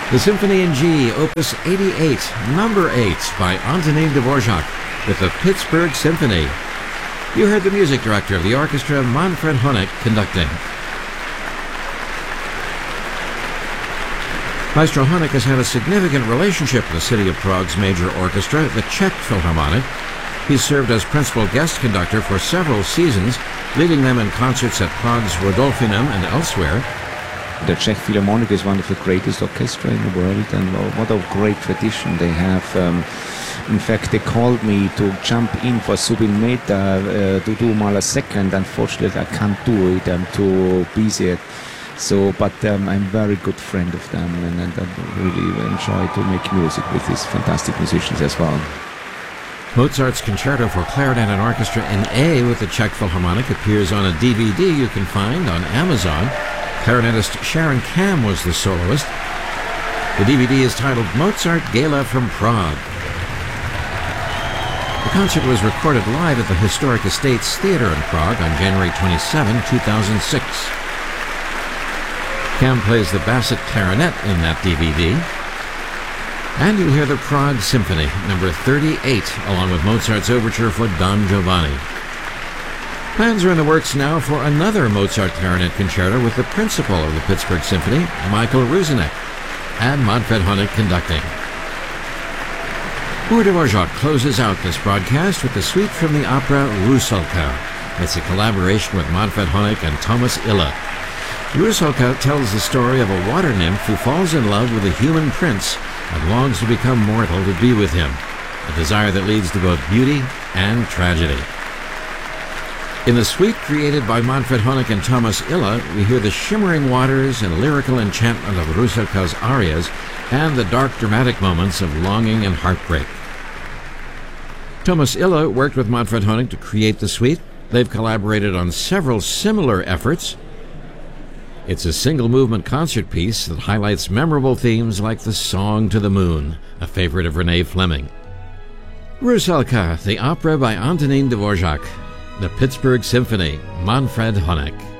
The Symphony in G, Opus 88, number 8 by Antonin Dvorak with the Pittsburgh Symphony. You heard the music director of the orchestra, Manfred Honeck, conducting. Maestro Honeck has had a significant relationship with the City of Prague's major orchestra, the Czech Philharmonic. He's served as principal guest conductor for several seasons, leading them in concerts at Prague's Rodolfinum and elsewhere. The Czech Philharmonic is one of the greatest orchestra in the world, and what a great tradition they have. In fact, they called me to jump in for Subin Mehta to do Mahler second. Unfortunately, I can't do it. I'm too busy. But I'm a very good friend of them, and I really enjoy to make music with these fantastic musicians as well. Mozart's Concerto for Clarinet and Orchestra in A with the Czech Philharmonic appears on a DVD you can find on Amazon. Clarinetist Sharon Kam was the soloist. The DVD is titled Mozart Gala from Prague. The concert was recorded live at the Historic Estates Theatre in Prague on January 27, 2006. Kam plays the Bassett clarinet in that DVD. And you'll hear the Prague Symphony, number 38, along with Mozart's overture for Don Giovanni. Plans are in the works now for another Mozart clarinet concerto with the principal of the Pittsburgh Symphony, Michael Ruzinek, and Manfred Honeck conducting. Dvorak closes out this broadcast with the suite from the opera Rusalka. It's a collaboration with Manfred Honeck and Thomas Ille. Rusalka tells the story of a water nymph who falls in love with a human prince and longs to become mortal to be with him, a desire that leads to both beauty and tragedy. In the suite created by Manfred Honeck and Thomas Ille, we hear the shimmering waters and lyrical enchantment of Rusalka's arias and the dark dramatic moments of longing and heartbreak. Thomas Ille worked with Manfred Honeck to create the suite. They've collaborated on several similar efforts. It's a single-movement concert piece that highlights memorable themes like the Song to the Moon, a favorite of Renee Fleming. Rusalka, the opera by Antonin Dvorak, the Pittsburgh Symphony, Manfred Honeck.